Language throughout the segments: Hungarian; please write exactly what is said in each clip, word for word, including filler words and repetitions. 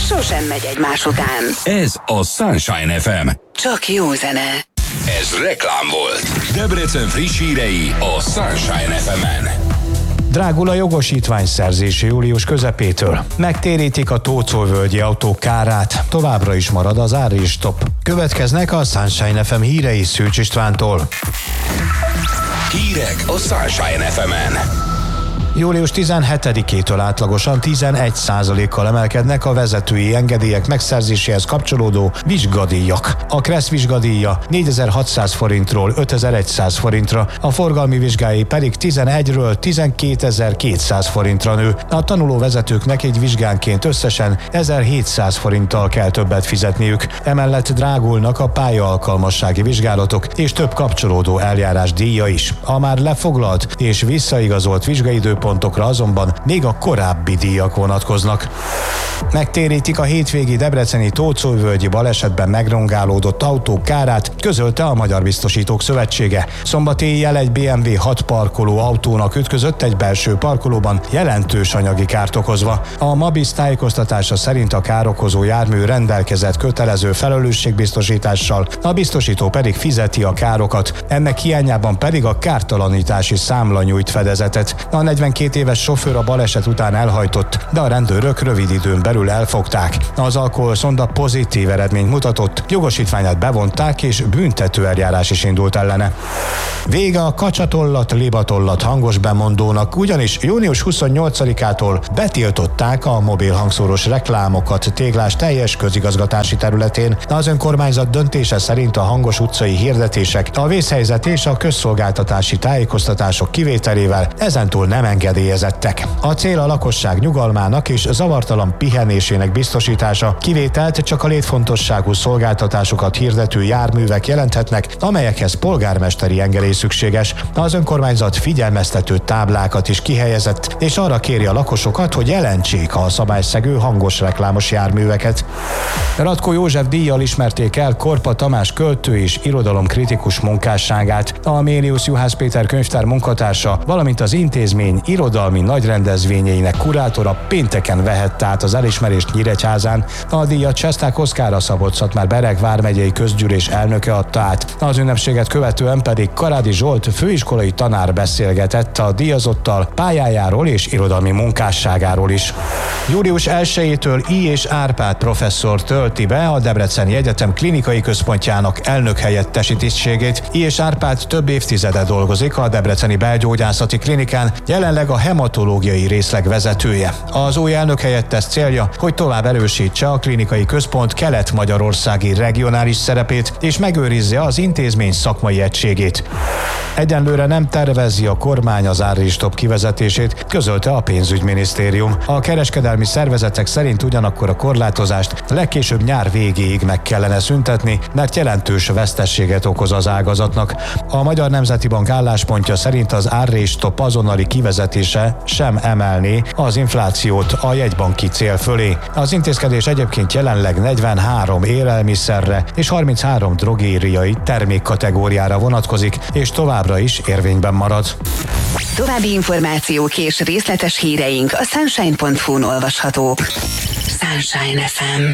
sosem megy egymás után. Ez a Sunshine ef em. Csak jó zene. Ez reklám volt. Debrecen friss hírei a Sunshine ef emen. Drágul a jogosítványszerzés július közepétől. Megtérítik a Tócolvölgyi autók kárát. Továbbra is marad az árristop. Következnek a Sunshine ef em hírei Szűcs Istvántól. Hírek a Sunshine ef emen. július tizenhetedikétől átlagosan tizenegy százalékkal emelkednek a vezetői engedélyek megszerzéséhez kapcsolódó vizsgadíjak. A Kressz vizsgadíja négyezer-hatszáz forintról ötezer-száz forintra, a forgalmi vizsgái pedig tizenegyről tizenkétezer-kétszáz forintra nő. A tanulóvezetőknek egy vizsgánként összesen ezerhétszáz forinttal kell többet fizetniük. Emellett drágulnak a pályaalkalmassági vizsgálatok és több kapcsolódó eljárás díja is. A már lefoglalt és visszaigazolt vizsgaidőpont pontokra azonban még a korábbi díjak vonatkoznak. Megtérítik a hétvégi debreceni Tócolvölgyi balesetben megrongálódott autók kárát, közölte a Magyar Biztosítók Szövetsége. Szombat éjjel egy bé em vé hat parkoló autónak ütközött egy belső parkolóban, jelentős anyagi kárt okozva. A Mabisz tájékoztatása szerint a károkozó jármű rendelkezett kötelező felelősségbiztosítással, a biztosító pedig fizeti a károkat, ennek hiányában pedig a kártalanítási számla nyújt fedezetet. A negyvenkét éves sofőr a baleset után elhajtott, de a rendőrök rövid időn belül elfogták. Az alkoholszonda pozitív eredményt mutatott, jogosítványát bevonták és büntető eljárás is indult ellene. Vége a kacsatollat, libatollat hangos bemondónak, ugyanis június huszonnyolcadikától betiltották a mobil hangszórós reklámokat Téglás teljes közigazgatási területén. Az önkormányzat döntése szerint a hangos utcai hirdetések, a vészhelyzet és a közszolgáltatási tájékoztatások kivételével ezentúl nem engedélyezettek. A cél a lakosság nyugalmának és zavartalan pihenésének biztosítása, kivételt csak a létfontosságú szolgáltatásokat hirdető járművek jelenthetnek, amelyekhez polgármesteri engedély szükséges. Az önkormányzat figyelmeztető táblákat is kihelyezett, és arra kéri a lakosokat, hogy jelentsék a szabályszegő hangos reklámos járműveket. Ratko József díjjal ismerték el Korpa Tamás költő és irodalomkritikus munkásságát. A Mélius Juhász Péter könyvtár munkatársa, valamint az intézmény irodalmi nagyrendezvényeinek kurátora pénteken vehette át az elismerést Nyíregyházán. A díjat Cseszták Oszkárra Szabolcs-Szatmár-Bereg vármegyei közgyűlés elnöke adta át. Az ünnepséget követően pedig Karádi Zsolt főiskolai tanár beszélgetett a díjazottal pályájáról és irodalmi munkásságáról is. július elsejétől I. és Árpád professzor tölti be a Debreceni Egyetem klinikai központjának elnökhelyettesi tisztségét. I. és Árpád több évtizede dolgozik a Debreceni Belgyógyászati Klinikán, jelenleg a hematológiai részleg vezetője. Az új elnökhelyettes célja, hogy tovább erősítse a klinikai központ kelet-magyarországi regionális szerepét és megőrizze az intézmény szakmai egységét. Egyenlőre nem tervezi a kormány az árristop kivezetését, közölte a pénzügyminisztérium. A kereskedelmi szervezetek szerint ugyanakkor a korlátozást legkésőbb nyár végéig meg kellene szüntetni, mert jelentős veszteséget okoz az ágazatnak. A Magyar Nemzeti Bank álláspontja szerint az árristop azonnali kivezetése sem emelné az inflációt a jegybanki cél fölé. Az intézkedés egyébként jelenleg negyvenhárom élelmiszerre és harminchárom drogériai termékkategóriára vonatkozik, és továbbra is érvényben marad. További információk és részletes híreink a sunshine pont hu-n olvashatók. Sunshine ef em.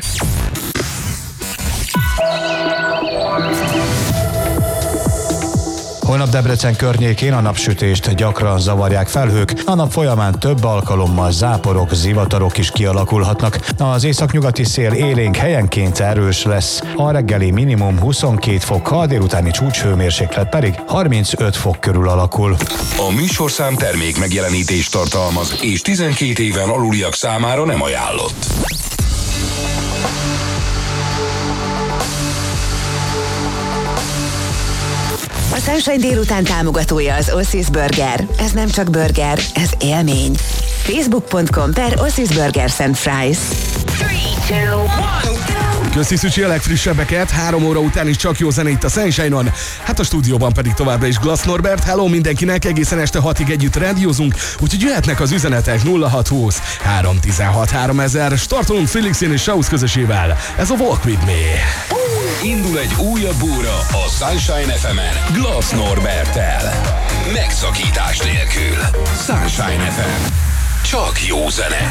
Holnap Debrecen környékén a napsütést gyakran zavarják felhők, a nap folyamán több alkalommal záporok, zivatarok is kialakulhatnak. Az északnyugati szél élénk, helyenként erős lesz. A reggeli minimum huszonkét fok, a délutáni csúcshőmérséklet pedig harmincöt fok körül alakul. A műsorszám termék megjelenítést tartalmaz, és tizenkét éven aluliak számára nem ajánlott. A Sunshine délután támogatója az Oasis Burger. Ez nem csak burger, ez élmény. facebook pont com per Oasis Burgers and Fries. Köszi Szücsi a legfrissebbeket, három óra után is csak jó zene itt a Sunshine-on. Hát a stúdióban pedig továbbra is Glass Norbert. Hello mindenkinek, egészen este hatig együtt rádiózunk, úgyhogy jöhetnek az üzenetek nulla hat húsz három tizenhat háromezer. Startolunk Felixén és Saus közösével. Ez a Walk With Me. Indul egy újabb óra a Sunshine ef emen Glass Norberttel. Megszakítás nélkül. Sunshine ef em. Csak jó zene.